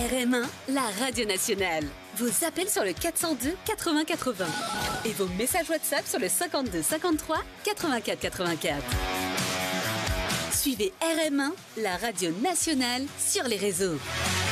RM1, la radio nationale. Vos appels sur le 402 80 80 et vos messages WhatsApp sur le 52 53 84 84. Suivez RM1, la radio nationale, sur les réseaux.